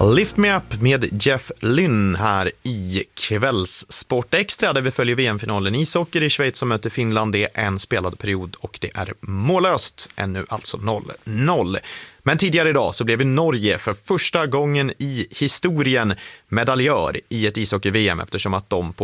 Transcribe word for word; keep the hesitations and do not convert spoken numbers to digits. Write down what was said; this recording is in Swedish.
Lift Me Up med Jeff Lynne här i Kvällssport Extra där vi följer V M-finalen i ishockey i Schweiz som möter Finland. Det är en spelad period och det är mållöst, ännu alltså noll noll. Men tidigare idag så blev vi Norge för första gången i historien medaljör i ett ishockey-V M eftersom att de på